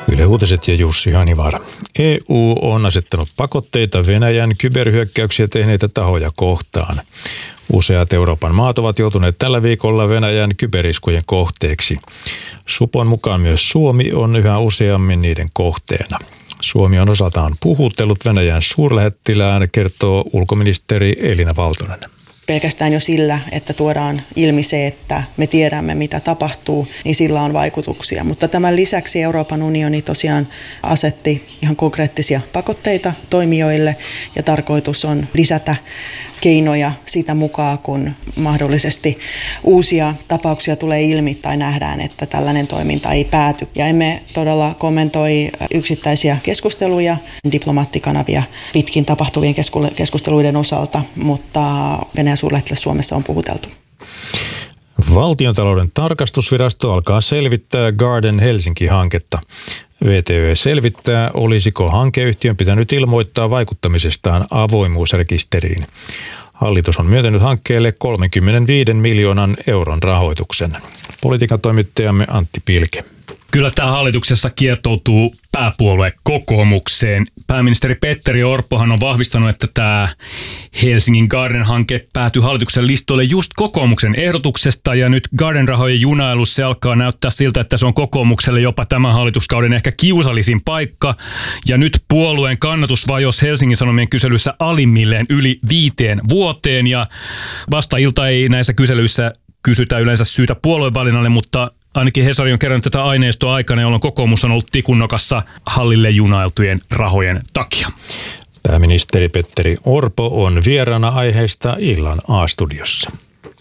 Yle Uutiset ja Jussi Hanivaara. EU on asettanut pakotteita Venäjän kyberhyökkäyksiä tehneitä tahoja kohtaan. Useat Euroopan maat ovat joutuneet tällä viikolla Venäjän kyberiskujen kohteeksi. Supon mukaan myös Suomi on yhä useammin niiden kohteena. Suomi on osaltaan puhutellut Venäjän suurlähettilään, kertoo ulkoministeri Elina Valtonen. Pelkästään jo sillä, että tuodaan ilmi se, että me tiedämme mitä tapahtuu, niin sillä on vaikutuksia. Mutta tämän lisäksi Euroopan unioni tosiaan asetti ihan konkreettisia pakotteita toimijoille ja tarkoitus on lisätä keinoja sitä mukaan, kun mahdollisesti uusia tapauksia tulee ilmi tai nähdään, että tällainen toiminta ei pääty. Ja emme todella kommentoi yksittäisiä keskusteluja, diplomaattikanavia pitkin tapahtuvien keskusteluiden osalta, mutta Venäjän suurlähettiläs Suomessa on puhuteltu. Valtiontalouden tarkastusvirasto alkaa selvittää Garden Helsinki-hanketta. VTV selvittää, olisiko hankeyhtiön pitänyt ilmoittaa vaikuttamisestaan avoimuusrekisteriin. Hallitus on myöntänyt hankkeelle 35 miljoonan euron rahoituksen. Politiikan toimittajamme Antti Pilke. Kyllä tämä hallituksessa kiertoutuu pääpuolue kokoomukseen. Pääministeri Petteri Orpohan on vahvistanut, että tämä Helsingin Garden-hanke päätyi hallituksen listoille just kokoomuksen ehdotuksesta. Ja nyt Garden-rahojen junailussa se alkaa näyttää siltä, että se on kokoomukselle jopa tämän hallituskauden ehkä kiusallisin paikka. Ja nyt puolueen kannatus vajosi Helsingin Sanomien kyselyssä alimmilleen yli 5 vuoteen. Ja vasta ilta ei näissä kyselyissä kysytä yleensä syytä puoluevalinnalle, mutta ainakin Hesari on kerännyt tätä aineistoa aikana, jolloin kokoomus on ollut tikunnokassa hallille junailtujen rahojen takia. Pääministeri Petteri Orpo on vieraana aiheesta illan A-studiossa.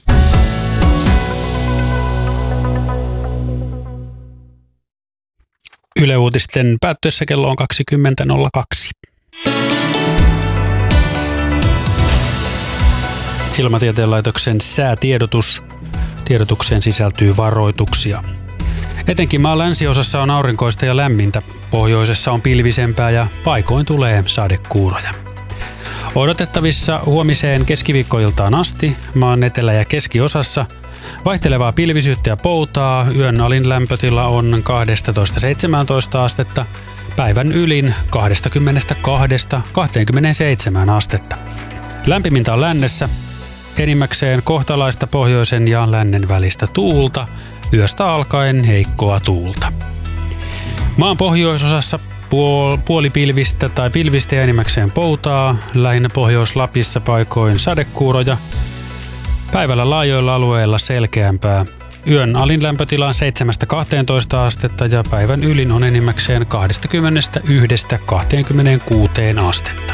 Yle Uutisten päättyessä kello on 20.02. Ilmatieteen laitoksen säätiedotus. Tiedotukseen sisältyy varoituksia. Etenkin maan länsiosassa on aurinkoista ja lämmintä. Pohjoisessa on pilvisempää ja paikoin tulee sadekuuroja. Odotettavissa huomiseen keskiviikkoiltaan asti maan etelä- ja keskiosassa vaihtelevaa pilvisyyttä ja poutaa. Yön alin lämpötila on 12-17 astetta, päivän ylin 22-27 astetta. Lämpimintä on lännessä. Enimmäkseen kohtalaista pohjoisen ja lännen välistä tuulta, yöstä alkaen heikkoa tuulta. Maan pohjoisosassa puolipilvistä tai pilvistä ja enimmäkseen poutaa, lähinnä Pohjois-Lapissa paikoin sadekuuroja. Päivällä laajoilla alueilla selkeämpää. Yön alin lämpötila on 7-12 astetta ja päivän ylin on enimmäkseen 21-26 astetta.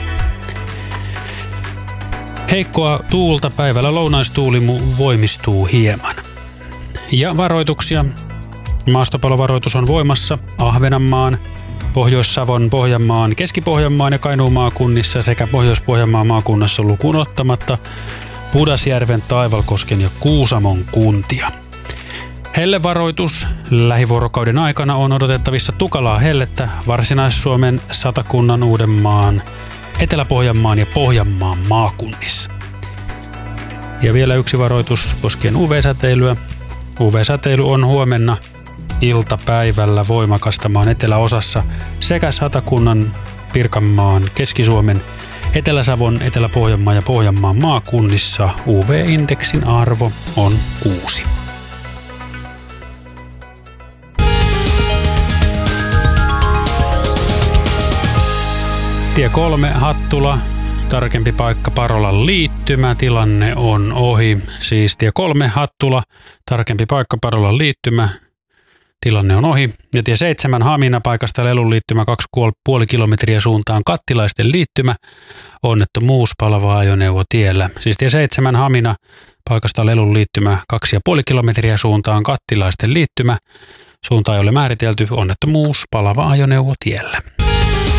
Heikkoa tuulta päivällä lounaistuuli voimistuu hieman. Ja varoituksia. Maastopalovaroitus on voimassa Ahvenanmaan, Pohjois-Savon, Pohjanmaan, Keski-Pohjanmaan ja Kainuun maakunnissa sekä Pohjois-Pohjanmaan maakunnassa lukuun ottamatta Pudasjärven, Taivalkosken ja Kuusamon kuntia. Hellevaroitus. Lähivuorokauden aikana on odotettavissa tukalaa hellettä Varsinais-Suomen, Satakunnan, Uudenmaan, Etelä-Pohjanmaan ja Pohjanmaan maakunnissa. Ja vielä yksi varoitus koskien UV-säteilyä. UV-säteily on huomenna iltapäivällä voimakasta maan eteläosassa sekä Satakunnan, Pirkanmaan, Keski-Suomen, Etelä-Savon, Etelä-Pohjanmaan ja Pohjanmaan maakunnissa. UV-indeksin arvo on 6. Tie 3 Hattula, tarkempi paikka Parolan liittymä, tilanne on ohi. Siis tie 3 Hattula, tarkempi paikka Parolan liittymä, tilanne on ohi. Ja tie 7 Hamina, paikasta Lelun liittymä 2,5 kilometriä suuntaan Kattilaisten liittymä, onnettomuus palava ajoneuvo tiellä. Siis tie 7 Hamina, paikasta Lelun liittymä 2,5 kilometriä suuntaan Kattilaisten liittymä, suunta ei ole määritelty, onnettomuus palava ajoneuvo tiellä.